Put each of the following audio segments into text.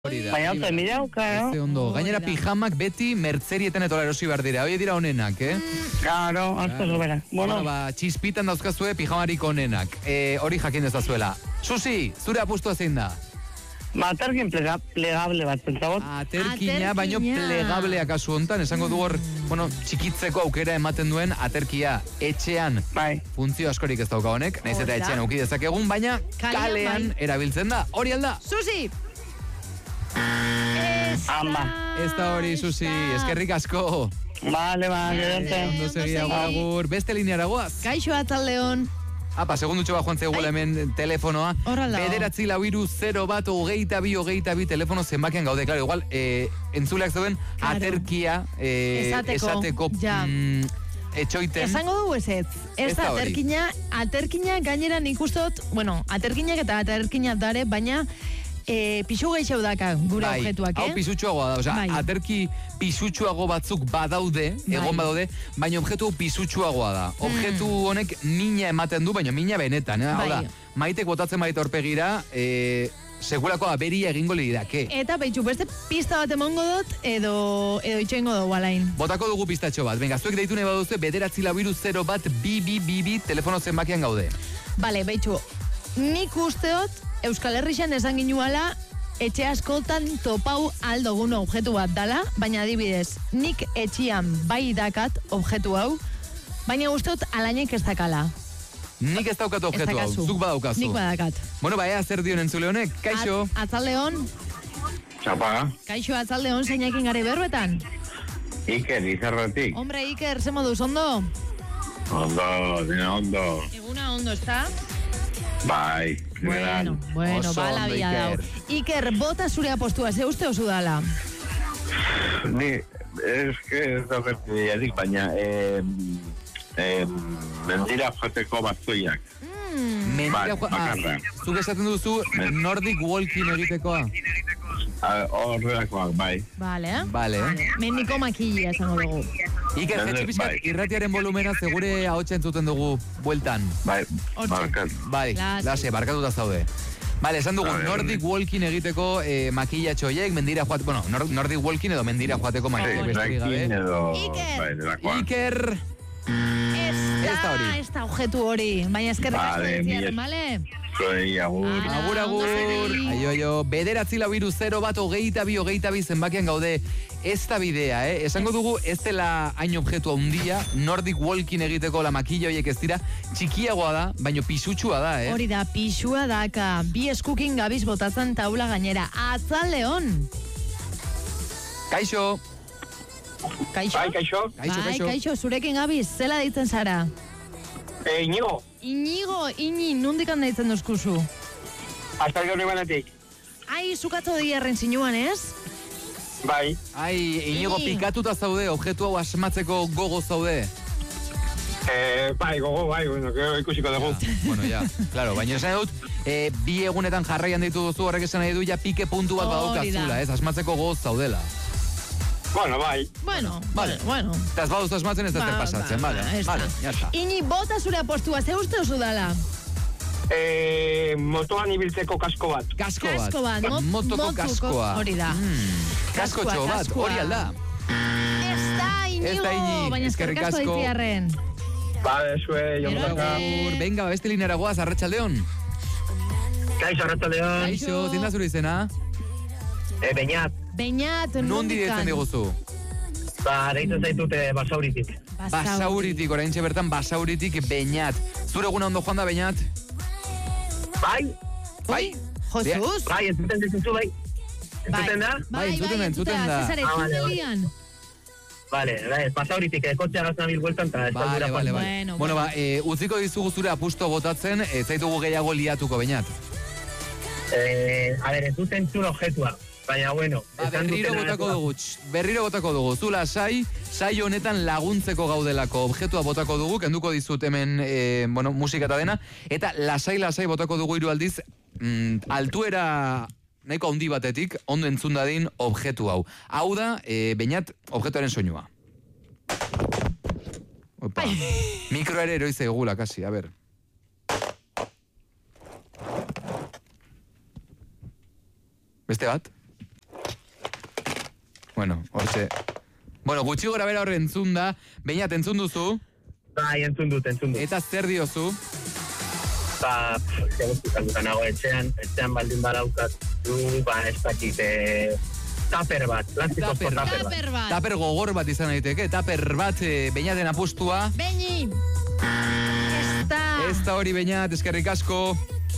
Baina hauta mirauka, no? Ondo. Gainera pijamak beti mertzerietan etola erosi behar dira. Hoi dira onenak, Claro, asko sobera. Bueno, txispitan dauzkazue pijamarik onenak. Hori jakin dezazuela. Susi, zure apustua zein da? Aterkin plegable bat, pentsabot. Aterkina, baino plegablea kasu hontan. Esango du hor, txikitzeko aukera ematen duen aterkia etxean. Bai. Funtzio askorik ez dauka honek, naiz eta etxean auki dezakegun, baina kalean erabiltzen da. Hori alda? Susi! Ez da hori, Susi, eskerrik asko. Vale, gerarte. Ondo segia, agur. Beste lineara goaz. Kaixo atzaldeon. Apa, segundutxo bat joan zegoela hemen telefonoa. Horrela. 9400222 telefono zenbakian gaude. Claro, igual, entzuleak zeuden aterkia esateko etxoiten. Esango dugu ez. Ez da aterkina gainera nik ustot, aterkinak eta aterkinak dare, baina pixu gehiago daka gure objetuak, Hau pisutxuagoa da, osea, aterki pisutxuago batzuk badaude, egon badaude, baina objektu pisutxuagoa da. Objektu honek mina ematen du, baina mina benetan, Hau da, maitek botatzen baita horpegira, sekulako aberia egingo lidake. Eta behitxu, beste pista bat emongo dut, edo itxoingo dugu alain. Botako dugu pistatxo bat. Venga, zuek deitu nahi baduzue, 940 telefono zenbakian gaude. Bale, behitxu, nik usteot, Euskal Herrixan esan ginuala, etxe askotan topau aldogun objektu bat dala, baina adibidez, nik etxian bai dakat objektu hau, baina usteot alainek ez dakala. Nik ez daukat objektu hau, zuk badaukazu. Nik badakat. Bueno, ea zer dion entzule honek, kaixo. Atzaldeon. Txapa. Kaixo atzaldeon, zeinekin gare berbetan. Iker, izarretik. Hombre, Iker, ze moduz, ondo? Ondo, dina ondo. Eguna ondo, ezta? Bai. Bueno, bala bia dau. Iker, bota zure apostua, ze uste oso dala? Ni, ez daukat diadik, baina mendira joateko batzoiak. Mendira joateko, zuk esaten duzu Nordic Walking egitekoa? Horrelakoak, bai. Vale. Mendiko makilla esango dugu. Iker, jetxe pixkat, irratiaren volumena segure ahotsa entzuten dugu bueltan. Bai, barkatu. Bai, lase, barkatuta zaude. Vale, esan dugu, Nordic Walking egiteko makilla txoiek, mendira joateko, Nordic Walking edo mendira joateko makilla besterik gabe. Iker! Ez da objetu hori, baina eskerrik asko diziaren, bale? Agur. Aio, 940 zenbakian gaude. Ez da bidea, Esango dugu, ez dela hain objektu handia, Nordic Walking egiteko la makilla horiek ez dira, txikiagoa da, baina pisutsua da, Hori da, pisua daka, bi eskukin gabiz botatzen taula gainera. Atzaldeon! Kaixo! Kaixo? Bai, kaixo. Kaixo, zurekin gabiz, zela deitzen zara? Inigo. Ini, nundikan deitzen duzkuzu? Hasta gaur nebanatik. Ai, zukatzo diarren zinuan, ez? Bai. Ai, Inigo pikatuta zaude, objektu hau asmatzeko gogo zaude. Bai, gogo, bueno, ikusiko dugu. Bueno, claro, baina esan dut, bi egunetan jarraian ditu duzu, horrek esan nahi du ja pike puntu bat badaukazula, ez? Asmatzeko gogo zaudela. Bueno, bai. Bueno. Eta ez baduz asmatzen ez da pasatzen, vale, ya está. Ini, bota zure apostua, ze uste oso dala? Motoan ibiltzeko kasko bat. Kasko bat, motoko kaskoa. Hori da. Kasko txo bat, hori alda. Ez da, Inigo, baina eskerrik asko ditziarren. Bale, zue, jomotaka. Venga, beste lineara goaz, arratsaldeon. Kaixo, arratsaldeon. Kaixo, zein da zure izena? Beñat, nondi deitzen diguzu? Deitzen zaitute Basauritik. Basauritik, oraintxe bertan Basauritik Beñat. Zure eguna ondo joan da, Beñat? Bai. Josuz? Bai, entzuten dituzu, bai. Entzuten da? Bai, entzuten da. Zezare, txundelian. Vale, Basauritik, kotxea gazna bil bueltan, eta Vale. Bueno, utziko dizugu zure apusto botatzen, ez zaitugu gehiago liatuko, Beñat. A ver, entzuten zure objetua. Baina, bueno. Berriro botako dugu. Zula sai honetan laguntzeko gaudelako objetua botako dugu, kenduko dizut hemen, musika eta dena, eta lasai botako dugu 3 aldiz, altuera nahiko handi batetik, ondo entzun dadin objetu hau. Hau da, Beñat, objetuaren soinua. Opa, mikro ere eroize egula, kasi, a ber. Beste bat? Bueno, hortxe. Bueno, gutxi gora bera horre entzun da. Beñat, entzun duzu? Bai, entzun dut. Eta zer diozu? Guztutan nago etxean baldin badaukat ez dakit, taper bat, plastikozko taper bat. Taper gogor bat izan daiteke, taper bat Beñaten apustua. Beñi! Ez da hori, Beñat, eskerrik asko.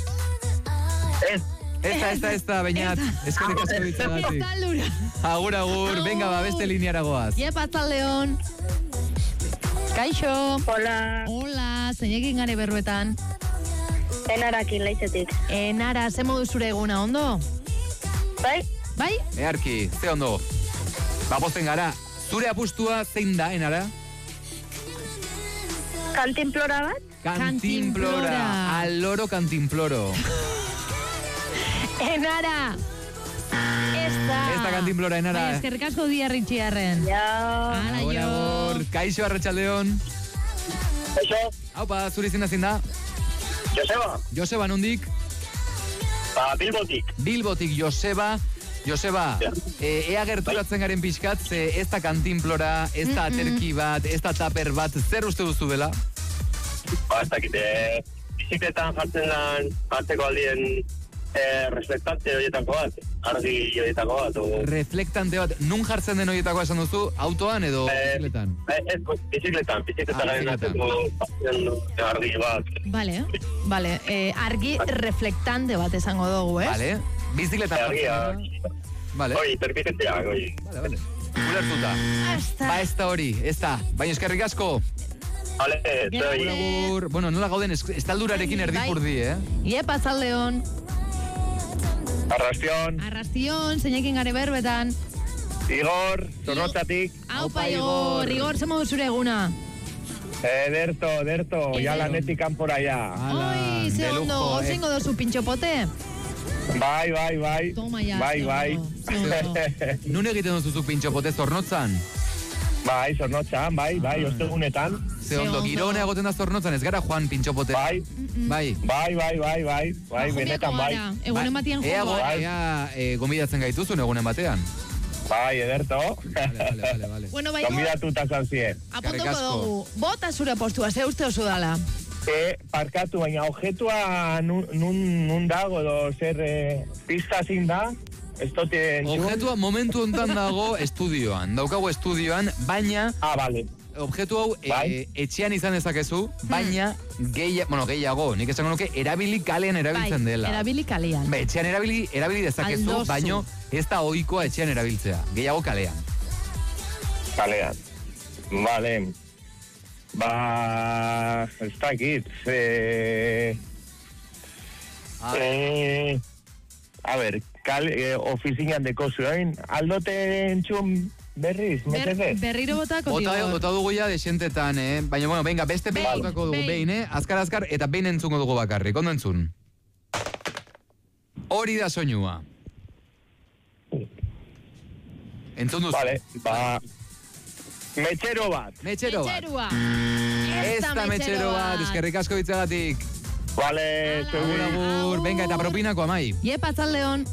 Ez da, Beñat, eskerrik asko ditzagatik. Agur, venga, beste lineara goaz. Iepa, Atzaldeon. Kaixo. Hola, zeinekin gare berruetan. Enarakin laizetik. Enara, ze modu zure eguna, ondo? Bai? Earki, ze ondo. Pozten gara, zure apustua zein da, Enara? Kantinplora bat? Kantinplora. Al loro kantinploro. Enara! Ez da kantinplora, Enara. Bai, eskerrik asko diarritxiarren. Agur. Kaixo, Arratsaldeon. Kaixo. Haupa, zure izena zein da? Joseba, nondik? Bilbotik, Joseba, ea gerturatzen garen pixkat, ze ez da kantinplora, ez da aterki bat, ez da taper bat, zer uste duzu dela? Ez dakite, bizikletan jartzeko aldien reflektante horietako bat, argi horietako bat. Reflektante bat, nun jartzen den horietako esan duzu, autoan edo bizikletan? Ez, bizikletan garen atzeko argi bat. Bale, argi reflektante bat esango dugu, ez? Bale, bizikletan jartzen. Vale. Hori, permitetea, hori. Vale. Ulertuta. Ez da hori, ez da. Baina eskerrik asko. Vale, Agur. Bueno, nola gauden estaldurarekin erdipurdi, Iepa, Atzaldeon. Arrastion, zeinekin gare berbetan. Igor, Zornotzatik. Aupa, Igor, ze modu zure eguna? Derto, ya lanetik kanpora ya. Oi, ze ondo, ozengo dozu pintxopote? Bai. Toma ya. Bai. Nun egiten duzu pintxopote Zornotzan? Bai, Zornotzan, bai, ostegunetan. Ze ondo, girone agoten da Zornotzan, ez gara Juan pintxopote. Bai, benetan bai. Egunen batean joan. Ea gomidatzen gaituzun egunen batean. Bai, ederto. Vale. Bueno, bai, gomidatuta zantzien. Apuntoko dugu. Bota zure postua, ze uste oso dala? Parkatu, baina objetua nun dago, edo zer pista zin da? Objetua momentu ontan dago estudioan. Daukago estudioan, baina... Bale. Objektu hau etxean izan dezakezu, baina gehiago, nik esango nuke erabili kalean erabiltzen dela. Erabili kalean. Etxean erabili dezakezu, baina ez da ohikoa etxean erabiltzea. Gehiago kalean. Vale. Ez dakit. A ber, ofizinan deko zuen, aldote entzun berriz, metezez? Berriro botako, Igor. Bota dugu ya desentetan, Baina, bueno, venga, beste behin botako dugu behin, Azkar, eta behin entzungo dugu bakarrik. Ondo entzun? Hori da soinua. Entzun duzu? Vale, metxero bat. Ez da metxero bat, eskerrik asko ditzagatik. Vale, agur. Venga, eta propinako amai. Iepa, Atzaldeon.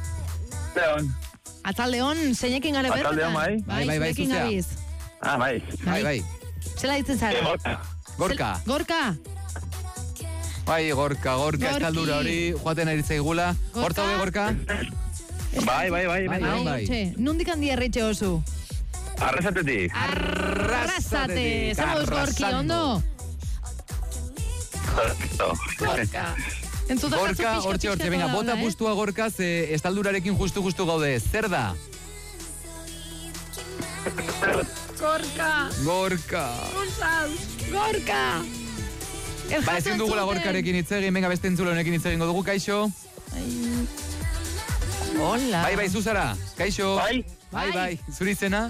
Atzaldeon, zeinekin gare berbetan. Atzaldeon, bai. Bai, zuzea. Bai. Zela ditzen zara? Gorka. Bai, Gorka, estaldura hori, joaten aritzaigula. Hortza hori, Gorka? Bai. Nundik handi erritxe oso? Arrasatetik. Arrasate. Zemoduz Gorki, ondo? Gorka, hortxe, venga, bota pustua Gorka, ze estaldurarekin justu gaude. Zer da? Gorka. Ba, ezin dugula Gorkarekin itzegin, venga, beste entzulonekin itzegingo dugu, kaixo? Hola. Bai, Zuzara, kaixo? Bai, zuri izena?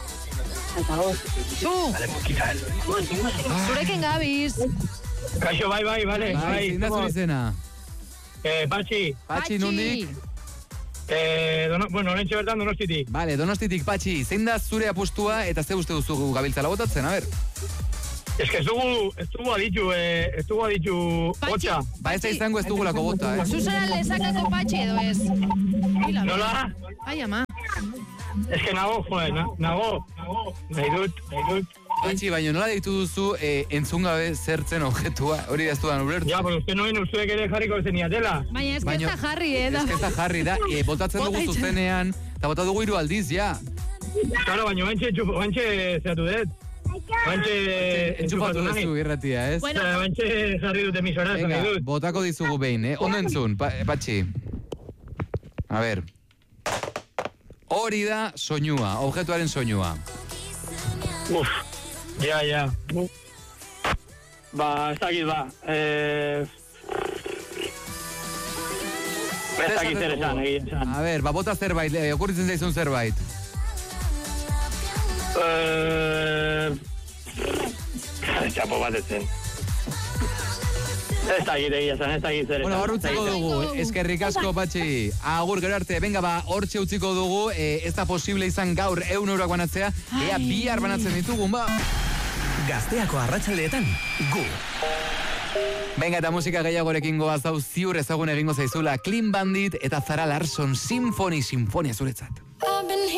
Zu. Zurekin gabiz. Kaixo, bai, vale. Zein da zuri izena? Patxi, nondik? Horentxe bertan Donostitik. Vale, Donostitik, Patxi. Zein da zure apustua eta ze uste duzu gabiltzala botatzen, a ber? Ez que ez dugu aditu hotxa. Ba, ez da izango ez dugulako bota, Zuzara lezakako Patxi edo ez? Nola? Ai, ama. Ez que nago, nago. Nahi dut. Patxi, baina nola deitu duzu entzun gabe zertzen objetua, hori ez dudan ulertu. Ja, pues uste noen usteek ere jarriko zeniatela. Baina ez que ez da jarri, da. Ez que ez da jarri, da, botatzen dugu zuzenean, eta bota dugu 3 aldiz, ja. Claro, baina bantxe zeatu dut. Bantxe entzufatu duzu irratia, ez? Bueno, bantxe jarri dut emisora, venga, botako dizugu behin, ondo entzun, Patxi. A ver. Hori da soinua, objektuaren soinua. Uf, ja. Ba, ez dakit, ba. Ez dakit zer esan, egin esan. A ver, bota zerbait, okurritzen zaizun zerbait. Txapo bat ezen. Ez dakit egia zen, ez dakit zer esan. Bueno, utziko dugu, eskerrik asko, Patxi. Agur, gero arte, venga, ba, hortxe utziko dugu, ez da posible izan gaur 100 euroak banatzea, ea bihar banatzen ditugun, ba. Gazteako arratsaldeetan, gu. Venga, eta musika gehiagorekin goaz hau ziur ezagun egingo zaizula Clean Bandit eta Zara Larson Sinfonia zuretzat.